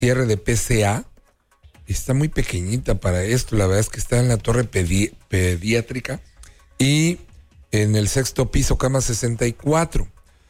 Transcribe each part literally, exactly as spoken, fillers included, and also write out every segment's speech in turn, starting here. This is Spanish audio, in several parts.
cierre de P C A. Está muy pequeñita para esto, la verdad es que está en la torre pedi- pediátrica y en el sexto piso, cama sesenta y cuatro.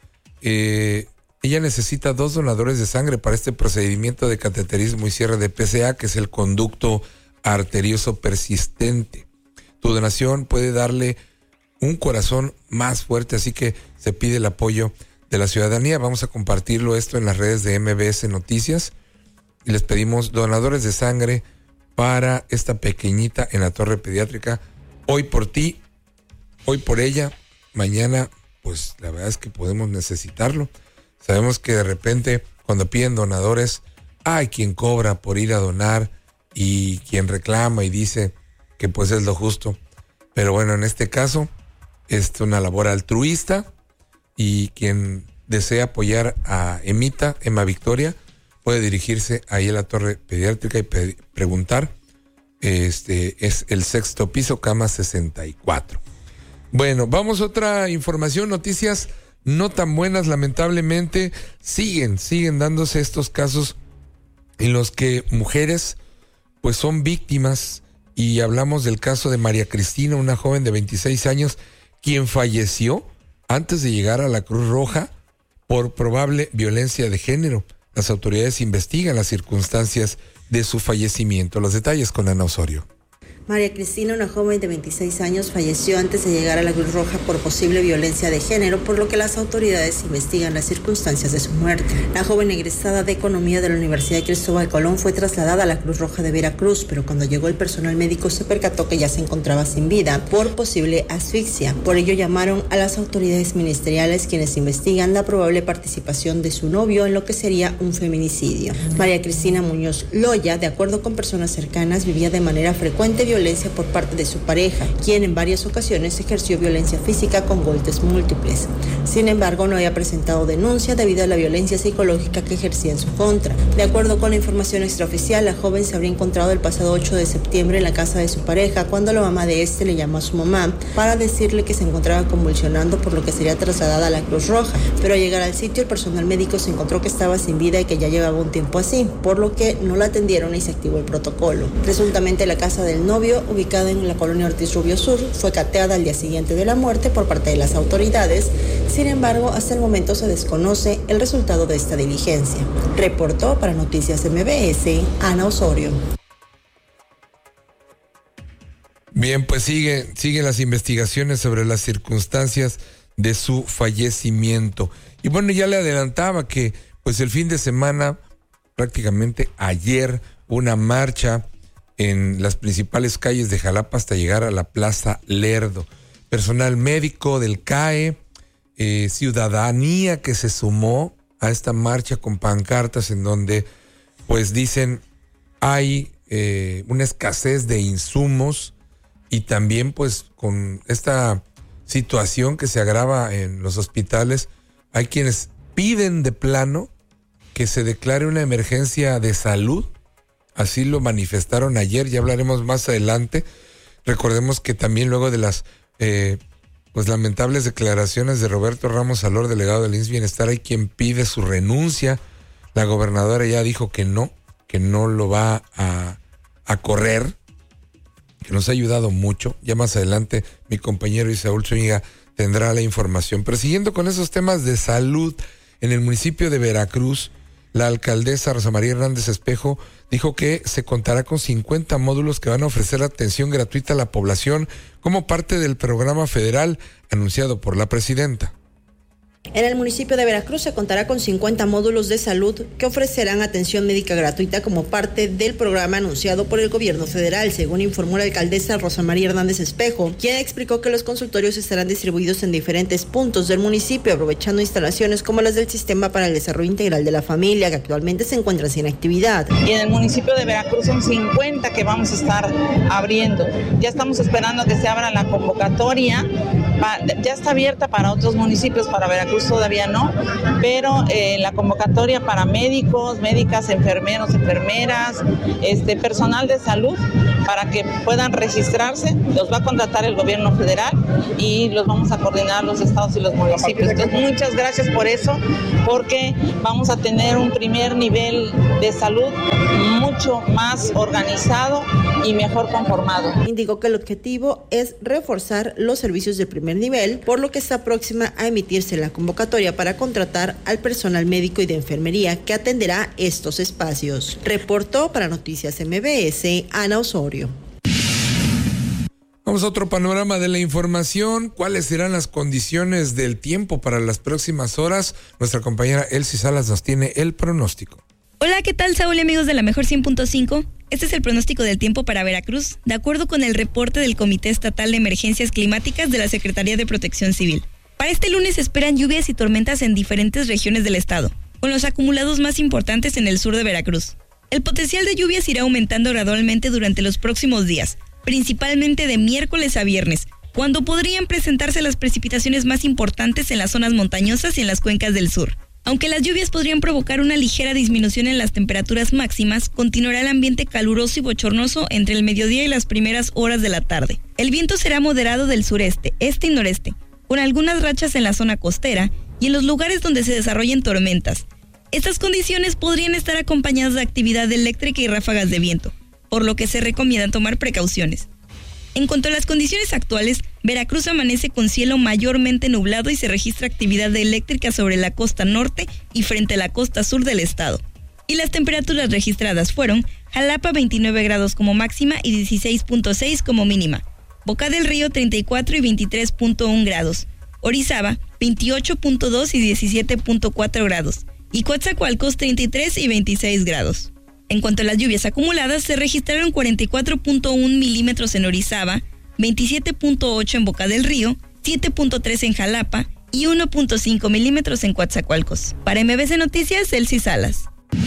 Eh, ella necesita dos donadores de sangre para este procedimiento de cateterismo y cierre de P C A, que es el conducto arterioso persistente. Tu donación puede darle un corazón más fuerte, así que se pide el apoyo de la ciudadanía. Vamos a compartirlo esto en las redes de M B S Noticias y les pedimos donadores de sangre para esta pequeñita en la torre pediátrica. Hoy por ti, hoy por ella, mañana, pues la verdad es que podemos necesitarlo. Sabemos que de repente cuando piden donadores, hay quien cobra por ir a donar y quien reclama y dice que pues es lo justo. Pero bueno, en este caso es una labor altruista y quien desea apoyar a Emita, Emma Victoria, puede dirigirse ahí a la torre pediátrica y pe- preguntar. Este es el sexto piso, cama sesenta y cuatro. Bueno, vamos a otra información, noticias no tan buenas, lamentablemente. Siguen, siguen dándose estos casos en los que mujeres pues son víctimas, y hablamos del caso de María Cristina, una joven de veintiséis años, quien falleció antes de llegar a la Cruz Roja por probable violencia de género. Las autoridades investigan las circunstancias de su fallecimiento. Los detalles con Ana Osorio. María Cristina, una joven de veintiséis años, falleció antes de llegar a la Cruz Roja por posible violencia de género, por lo que las autoridades investigan las circunstancias de su muerte. La joven egresada de Economía de la Universidad de Cristóbal Colón fue trasladada a la Cruz Roja de Veracruz, pero cuando llegó el personal médico se percató que ya se encontraba sin vida por posible asfixia. Por ello llamaron a las autoridades ministeriales, quienes investigan la probable participación de su novio en lo que sería un feminicidio. María Cristina Muñoz Loya, de acuerdo con personas cercanas, vivía de manera frecuente violencia por parte de su pareja, quien en varias ocasiones ejerció violencia física con golpes múltiples. Sin embargo, no había presentado denuncia debido a la violencia psicológica que ejercía en su contra. De acuerdo con la información extraoficial, la joven se habría encontrado el pasado ocho de septiembre en la casa de su pareja, cuando la mamá de este le llamó a su mamá para decirle que se encontraba convulsionando, por lo que sería trasladada a la Cruz Roja. Pero al llegar al sitio, el personal médico se encontró que estaba sin vida y que ya llevaba un tiempo así, por lo que no la atendieron y se activó el protocolo. Presuntamente la casa del novio, ubicada en la colonia Ortiz Rubio Sur, fue cateada al día siguiente de la muerte por parte de las autoridades. Sin embargo, hasta el momento se desconoce el resultado de esta diligencia. Reportó para Noticias M B S, Ana Osorio. Bien, pues sigue, siguen las investigaciones sobre las circunstancias de su fallecimiento. Y bueno, ya le adelantaba que pues el fin de semana, prácticamente ayer, una marcha en las principales calles de Jalapa hasta llegar a la Plaza Lerdo. Personal médico del C A E, eh, ciudadanía que se sumó a esta marcha con pancartas en donde pues dicen hay eh, una escasez de insumos, y también pues con esta situación que se agrava en los hospitales, hay quienes piden de plano que se declare una emergencia de salud. Así lo manifestaron ayer, ya hablaremos más adelante. Recordemos que también luego de las eh, pues lamentables declaraciones de Roberto Ramos Alor, delegado del I M S S Bienestar, hay quien pide su renuncia. La gobernadora ya dijo que no, que no lo va a, a correr, que nos ha ayudado mucho. Ya más adelante mi compañero Isaúl Zúñiga tendrá la información. Pero siguiendo con esos temas de salud, en el municipio de Veracruz, la alcaldesa Rosa María Hernández Espejo dijo que se contará con cincuenta módulos que van a ofrecer atención gratuita a la población como parte del programa federal anunciado por la presidenta. En el municipio de Veracruz se contará con cincuenta módulos de salud que ofrecerán atención médica gratuita como parte del programa anunciado por el gobierno federal, según informó la alcaldesa Rosa María Hernández Espejo, quien explicó que los consultorios estarán distribuidos en diferentes puntos del municipio, aprovechando instalaciones como las del Sistema para el Desarrollo Integral de la Familia, que actualmente se encuentran sin actividad. Y en el municipio de Veracruz son cincuenta que vamos a estar abriendo. Ya estamos esperando que se abra la convocatoria. Ya está abierta para otros municipios, para Veracruz todavía no, pero eh, la convocatoria para médicos, médicas, enfermeros, enfermeras, este personal de salud, para que puedan registrarse. Los va a contratar el gobierno federal y los vamos a coordinar los estados y los municipios. Entonces, muchas gracias por eso, porque vamos a tener un primer nivel de salud mucho más organizado y mejor conformado. Indicó que el objetivo es reforzar los servicios de primer nivel, por lo que está próxima a emitirse la convocatoria para contratar al personal médico y de enfermería que atenderá estos espacios. Reportó para Noticias M B S, Ana Osorio. Vamos a otro panorama de la información. ¿Cuáles serán las condiciones del tiempo para las próximas horas? Nuestra compañera Elsie Salas nos tiene el pronóstico. Hola, ¿qué tal, Saúl y amigos de la Mejor cien punto cinco? Este es el pronóstico del tiempo para Veracruz, de acuerdo con el reporte del Comité Estatal de Emergencias Climáticas de la Secretaría de Protección Civil. Para este lunes se esperan lluvias y tormentas en diferentes regiones del estado, con los acumulados más importantes en el sur de Veracruz. El potencial de lluvias irá aumentando gradualmente durante los próximos días, principalmente de miércoles a viernes, cuando podrían presentarse las precipitaciones más importantes en las zonas montañosas y en las cuencas del sur. Aunque las lluvias podrían provocar una ligera disminución en las temperaturas máximas, continuará el ambiente caluroso y bochornoso entre el mediodía y las primeras horas de la tarde. El viento será moderado del sureste, este y noreste, con algunas rachas en la zona costera y en los lugares donde se desarrollen tormentas. Estas condiciones podrían estar acompañadas de actividad eléctrica y ráfagas de viento, por lo que se recomienda tomar precauciones. En cuanto a las condiciones actuales, Veracruz amanece con cielo mayormente nublado y se registra actividad eléctrica sobre la costa norte y frente a la costa sur del estado. Y las temperaturas registradas fueron Jalapa veintinueve grados como máxima y dieciséis punto seis como mínima, Boca del Río treinta y cuatro y veintitrés punto uno grados, Orizaba veintiocho punto dos y diecisiete punto cuatro grados, y Coatzacoalcos treinta y tres y veintiséis grados. En cuanto a las lluvias acumuladas, se registraron cuarenta y cuatro punto uno milímetros en Orizaba, veintisiete punto ocho en Boca del Río, siete punto tres en Jalapa y uno punto cinco milímetros en Coatzacoalcos. Para M B C Noticias, Elsie Salas.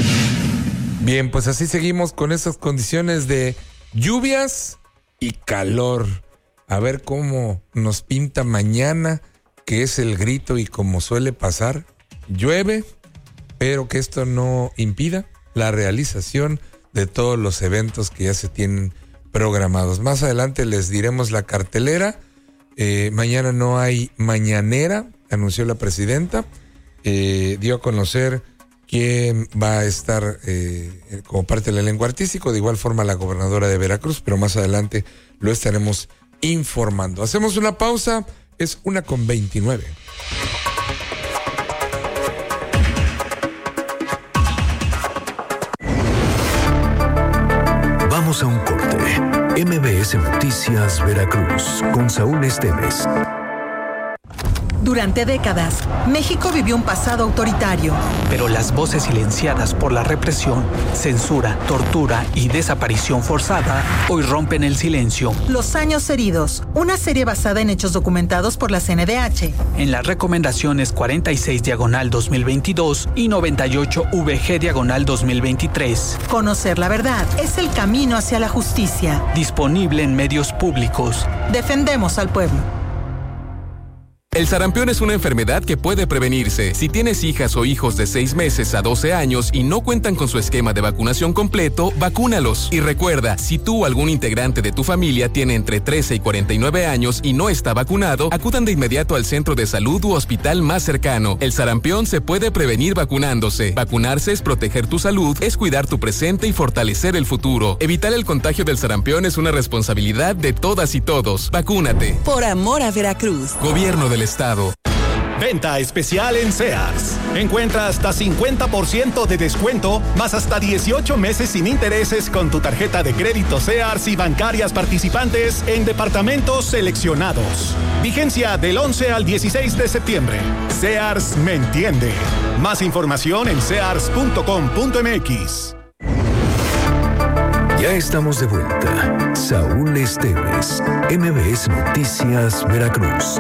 Bien, pues así seguimos con esas condiciones de lluvias y calor. A ver cómo nos pinta mañana, que es el grito y como suele pasar, llueve, pero que esto no impida la realización de todos los eventos que ya se tienen programados. Más adelante les diremos la cartelera. Eh, mañana no hay mañanera, anunció la presidenta. Eh, dio a conocer quién va a estar eh, como parte del elenco artístico, de igual forma la gobernadora de Veracruz, pero más adelante lo estaremos informando. Hacemos una pausa, es una con veintinueve. Vamos a un corte. M B S Noticias Veracruz con Saúl Esteves. Durante décadas, México vivió un pasado autoritario. Pero las voces silenciadas por la represión, censura, tortura y desaparición forzada hoy rompen el silencio. Los años heridos, una serie basada en hechos documentados por la C N D H. En las recomendaciones cuarenta y seis diagonal dos mil veintidós y noventa y ocho V G diagonal dos mil veintitrés. Conocer la verdad es el camino hacia la justicia. Disponible en medios públicos. Defendemos al pueblo. El sarampión es una enfermedad que puede prevenirse. Si tienes hijas o hijos de seis meses a doce años y no cuentan con su esquema de vacunación completo, vacúnalos. Y recuerda, si tú o algún integrante de tu familia tiene entre trece y cuarenta y nueve años y no está vacunado, acudan de inmediato al centro de salud u hospital más cercano. El sarampión se puede prevenir vacunándose. Vacunarse es proteger tu salud, es cuidar tu presente y fortalecer el futuro. Evitar el contagio del sarampión es una responsabilidad de todas y todos. Vacúnate. Por amor a Veracruz. Gobierno del Estado. Venta especial en Sears. Encuentra hasta cincuenta por ciento de descuento, más hasta dieciocho meses sin intereses con tu tarjeta de crédito Sears y bancarias participantes en departamentos seleccionados. Vigencia del once al dieciséis de septiembre. Sears me entiende. Más información en sears punto com punto m x. Ya estamos de vuelta. Saúl Esteves, M B S Noticias Veracruz.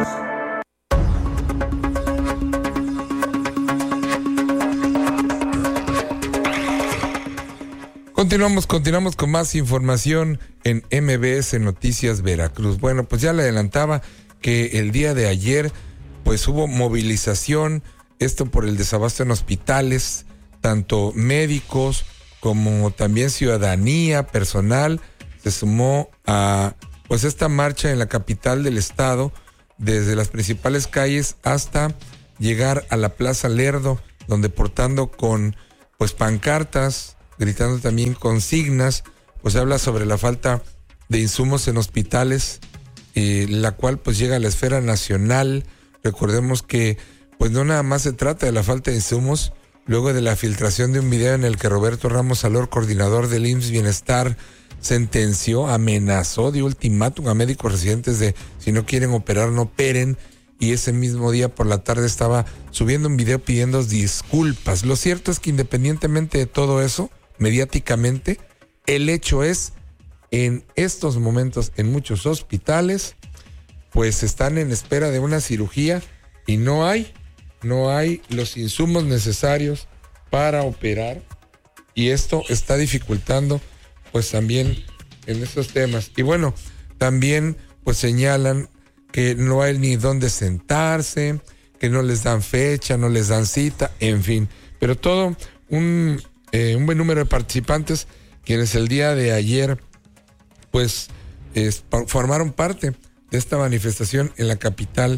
Continuamos, continuamos con más información en M B S Noticias Veracruz. Bueno, pues ya le adelantaba que el día de ayer pues hubo movilización, esto por el desabasto en hospitales, tanto médicos como también ciudadanía, personal, se sumó a pues esta marcha en la capital del estado, desde las principales calles hasta llegar a la Plaza Lerdo, donde portando con pues pancartas, gritando también consignas, pues habla sobre la falta de insumos en hospitales, eh, la cual pues llega a la esfera nacional. Recordemos que pues no nada más se trata de la falta de insumos, luego de la filtración de un video en el que Roberto Ramos Salor, coordinador del I M S S Bienestar, sentenció, amenazó, dio ultimátum a médicos residentes de si no quieren operar, no operen, y ese mismo día por la tarde estaba subiendo un video pidiendo disculpas. Lo cierto es que independientemente de todo eso, mediáticamente, el hecho es, en estos momentos en muchos hospitales, pues están en espera de una cirugía y no hay, no hay los insumos necesarios para operar, y esto está dificultando pues también en estos temas. Y bueno, también pues señalan que no hay ni dónde sentarse, que no les dan fecha, no les dan cita, en fin. Pero todo un, eh, un buen número de participantes quienes el día de ayer pues eh, formaron parte de esta manifestación en la capital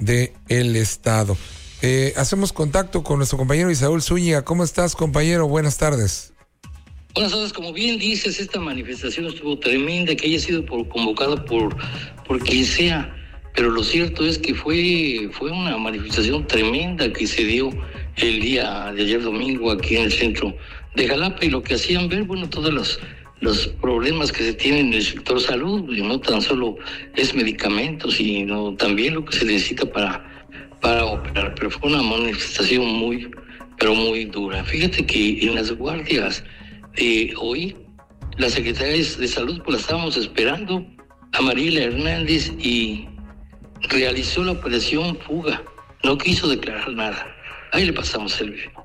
del estado. Eh, hacemos contacto con nuestro compañero Isaúl Zúñiga. ¿Cómo estás, compañero? Buenas tardes. Buenas tardes. Como bien dices, esta manifestación estuvo tremenda, que haya sido por, convocada por, por quien sea, pero lo cierto es que fue, fue una manifestación tremenda que se dio el día de ayer domingo aquí en el centro de Jalapa, y lo que hacían ver, bueno, todos los, los problemas que se tienen en el sector salud, y no tan solo es medicamentos, sino también lo que se necesita para, para operar, pero fue una manifestación muy, pero muy dura. Fíjate que en las guardias de hoy, la Secretaría de Salud, pues la estábamos esperando a Mariela Hernández, y realizó la operación fuga, no quiso declarar nada. Ahí le pasamos el video.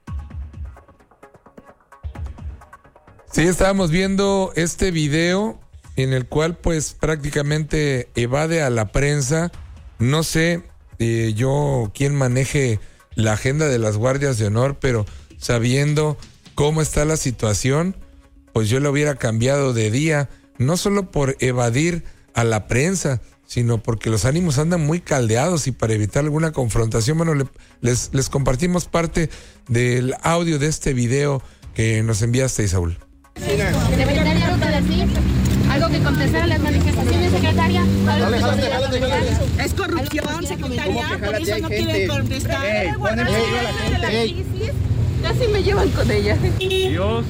Sí, estábamos viendo este video en el cual pues prácticamente evade a la prensa. No sé eh, yo quién maneje la agenda de las guardias de honor, pero sabiendo cómo está la situación, pues yo lo hubiera cambiado de día, no solo por evadir a la prensa, sino porque los ánimos andan muy caldeados, y para evitar alguna confrontación, bueno, le, les, les compartimos parte del audio de este video que nos enviaste, Isaúl. ¿Secretaria, algo que decir? ¿Algo que contestar a las manifestaciones, secretaria? Dale, jálate, jálate, jálate. Es corrupción, secretaria, por eso no quieren contestar. Ey, ponen peligro a la gente. Ey. Casi me llevan con ella. Dios.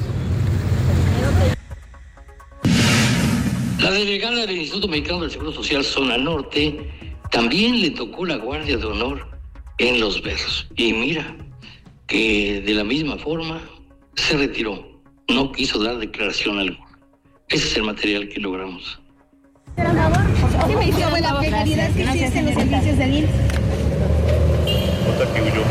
La delegada del Instituto Mexicano del Seguro Social, Zona Norte, también le tocó la guardia de honor en Los Berros. Y mira, que de la misma forma se retiró. No quiso dar declaración alguna. Ese es el material que logramos. Por favor, ¿sí me hicieron la precariedad que existe en los servicios del I M S S?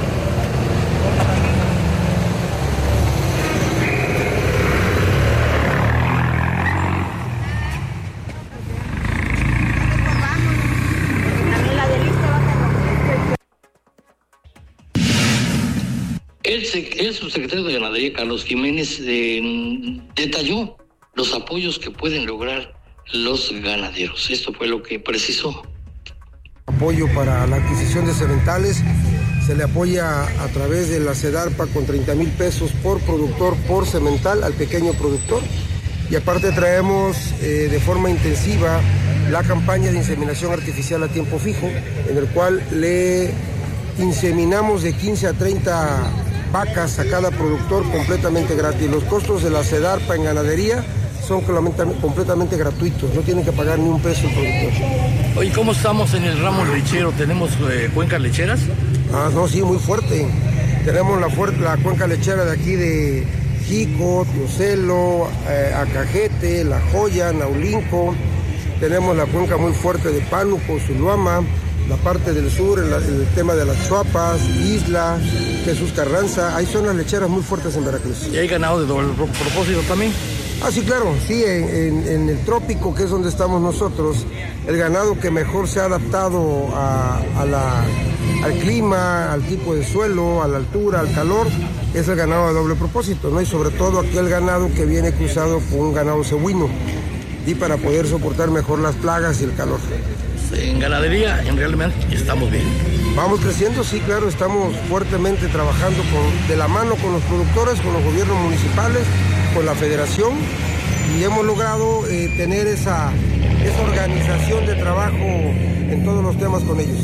El, el subsecretario de Ganadería, Carlos Jiménez, eh, detalló los apoyos que pueden lograr los ganaderos. Esto fue lo que precisó. Apoyo para la adquisición de sementales. Se le apoya a través de la SEDARPA con treinta mil pesos por productor, por semental al pequeño productor. Y aparte traemos eh, de forma intensiva la campaña de inseminación artificial a tiempo fijo, en el cual le inseminamos de quince a treinta vacas a cada productor completamente gratis. Los costos de la SEDARPA en ganadería son completamente gratuitos, no tienen que pagar ni un peso el productor. Oye, ¿cómo estamos en el ramo lechero? ¿Tenemos eh, cuencas lecheras? Ah, no, sí, muy fuerte. Tenemos la, fuerte, la cuenca lechera de aquí de Jico, Teocelo, eh, Acajete, La Joya, Naulinco. Tenemos la cuenca muy fuerte de Pánuco, Zuluama, la parte del sur, el, el tema de las Chuapas, Isla, Jesús Carranza. Hay zonas lecheras muy fuertes en Veracruz. ¿Y hay ganado de doble propósito también? Ah, sí, claro, sí, en, en, en el trópico, que es donde estamos nosotros, el ganado que mejor se ha adaptado a, a la, al clima, al tipo de suelo, a la altura, al calor, es el ganado de doble propósito, ¿no? Y sobre todo aquel ganado que viene cruzado con un ganado cebuino. y para poder soportar mejor las plagas y el calor. En ganadería, en realmente estamos bien. Vamos creciendo, sí, claro, estamos fuertemente trabajando con, de la mano con los productores, con los gobiernos municipales, con la federación, y hemos logrado eh, tener esa, esa organización de trabajo en todos los temas con ellos.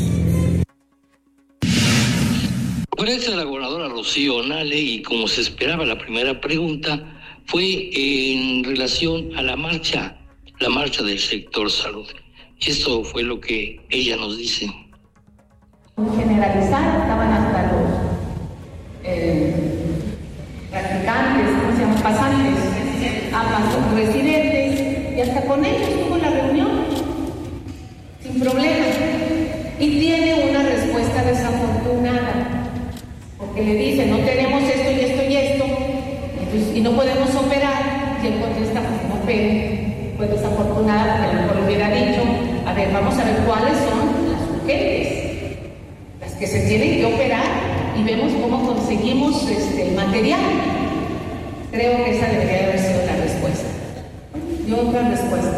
Gracias a la gobernadora Rocío Nale, y como se esperaba, la primera pregunta fue en relación a la marcha, la marcha del sector salud. Y esto fue lo que ella nos dice. Generalizar, estaban hasta los eh, practicantes, ¿cómo se llaman? Pasantes, hasta los residentes, y hasta con ellos tuvo la reunión, sin problema. Y tiene una respuesta desafortunada, porque le dicen, no tenemos esto y esto y esto, entonces, y no podemos operar, y él contesta, pues no opere. Pues desafortunada, porque a lo mejor le hubiera dicho, a ver, vamos a ver cuáles son las urgentes, las que se tienen que operar, y vemos cómo conseguimos este, el material. Creo que esa debería haber sido la respuesta. Y otra respuesta.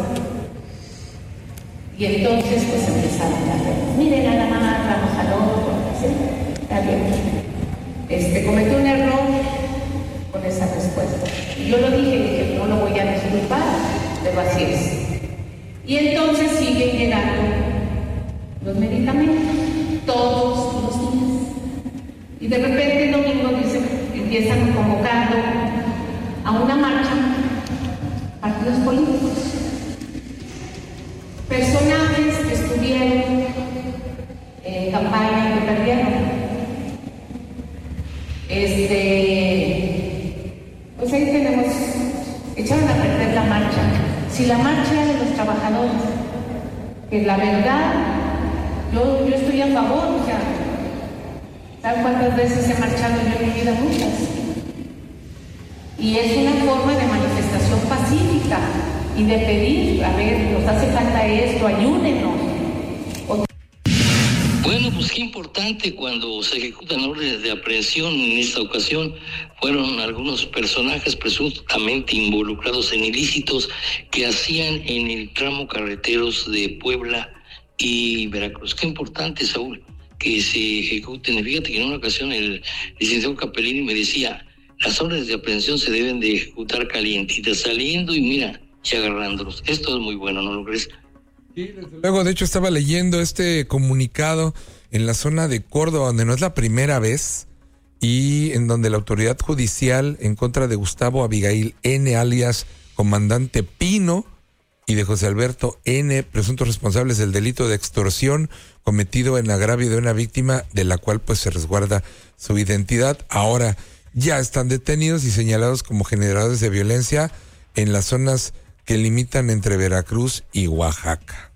Y entonces, pues empezaron a ver, miren, nada más, vamos al otro, ¿sí? Está bien. Este, cometí un error con esa respuesta. Y yo lo dije, dije, no lo voy a disculpar, pero así es. Y entonces siguen llegando los medicamentos, todos los días. Y de repente el domingo dicen, empiezan convocando a una marcha, partidos políticos, personajes que estuvieron en campaña y que perdieron. Este, pues ahí tenemos, echaron a perder la marcha. Si la marcha de los trabajadores, que la verdad, yo, yo estoy a favor, o sea, ¿saben cuántas veces he marchado yo en mi vida? Muchas. Y es una forma de manifestación pacífica y de pedir, a ver, nos hace falta esto, ayúdenos. O... Bueno, pues qué importante cuando se ejecutan órdenes de aprehensión. En esta ocasión fueron algunos personajes presuntamente involucrados en ilícitos que hacían en el tramo carreteros de Puebla y Veracruz. Qué importante, Saúl, que se ejecuten. Fíjate que en una ocasión el licenciado Capellini me decía, las órdenes de aprehensión se deben de ejecutar calientitas, saliendo y mira, y agarrándolos. Esto es muy bueno, ¿no lo crees? Sí, desde luego. De hecho, estaba leyendo este comunicado en la zona de Córdoba, donde no es la primera vez, y en donde la autoridad judicial en contra de Gustavo Abigail N., alias Comandante Pino, y de José Alberto N., presuntos responsables del delito de extorsión cometido en agravio de una víctima de la cual pues se resguarda su identidad. Ahora ya están detenidos y señalados como generadores de violencia en las zonas que limitan entre Veracruz y Oaxaca.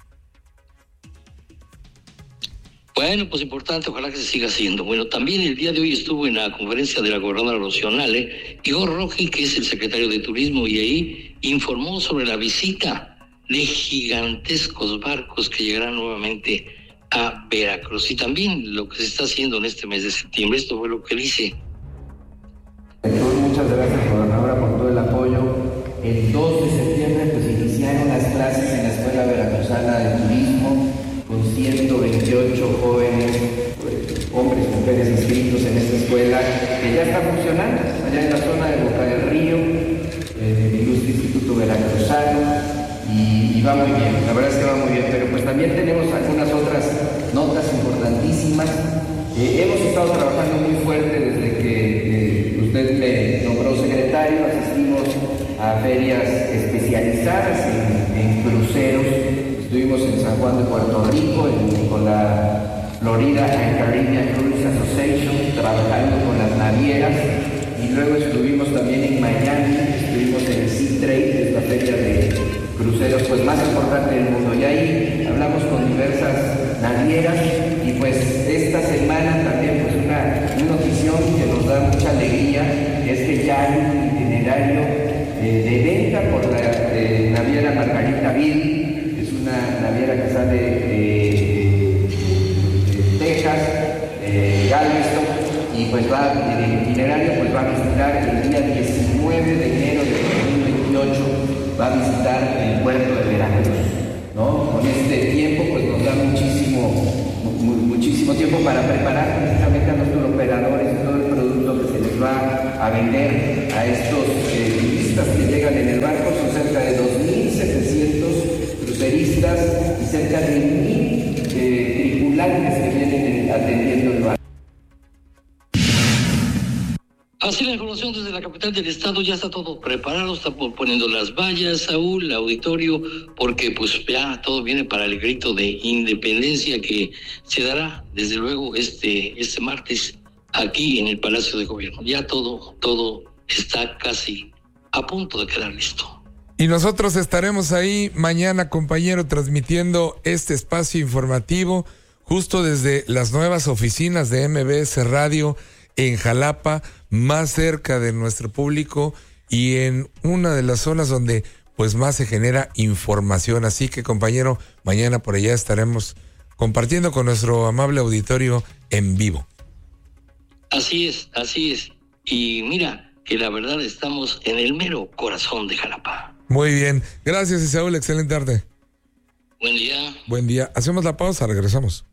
Bueno, pues importante, ojalá que se siga haciendo. Bueno, también el día de hoy estuvo en la conferencia de la gobernadora Rocío Nale, Igor Roji, que es el secretario de Turismo, y ahí informó sobre la visita de gigantescos barcos que llegarán nuevamente a Veracruz, y también lo que se está haciendo en este mes de septiembre. Esto fue lo que dice. Muchas gracias, gobernadora, por todo el apoyo. El dos de septiembre pues iniciaron las clases en la Escuela Veracruzana de Turismo, con ciento veintiocho jóvenes, pues, hombres y mujeres inscritos en esta escuela, que ya está funcionando, allá en la zona de Boca del Río, eh, del Ilustre Instituto Veracruzano, y, y va muy bien, la verdad es que va muy bien, pero pues también tenemos algunas otras notas importantísimas. Eh, hemos estado trabajando muy fuerte desde que eh, usted me nombró secretario, asistimos a ferias especializadas en, en cruceros. Estuvimos en San Juan de Puerto Rico en, con la Florida and Caribbean Cruise Association, trabajando con las navieras, y luego estuvimos también en Miami, estuvimos en el Sea Trade, que es la feria de cruceros pues más importante del mundo, y ahí hablamos con diversas navieras, y pues esta semana también pues una, una notición que nos da mucha alegría, es que ya hay un itinerario eh, de venta por la eh, naviera Margarita Bill, una naviera que sale de, de, de Texas, de Galveston, y pues va, el itinerario pues va a visitar el día diecinueve de enero de dos mil veintiocho, va a visitar el puerto de con este tiempo, pues nos da muchísimo, mu muchísimo tiempo para preparar precisamente a nuestros operadores todo el producto que se les va a vender a estos eh, turistas que llegan en el barco. Son cerca de dos mil setecientos cruceristas y cerca de mil eh, tripulantes que vienen atendiendo el barco. Así la información desde la capital del estado, ya está todo preparado, está poniendo las vallas, Saúl, auditorio, porque pues ya todo viene para el grito de independencia que se dará desde luego este, este martes aquí en el Palacio de Gobierno. Ya todo, todo está casi a punto de quedar listo. Y nosotros estaremos ahí mañana, compañero, transmitiendo este espacio informativo justo desde las nuevas oficinas de M B S Radio en Jalapa, más cerca de nuestro público y en una de las zonas donde pues más se genera información. Así que, compañero, mañana por allá estaremos compartiendo con nuestro amable auditorio en vivo. Así es, así es. Y mira que la verdad estamos en el mero corazón de Jalapa. Muy bien. Gracias, Isaúl. Excelente tarde. Buen día. Buen día. Hacemos la pausa, regresamos.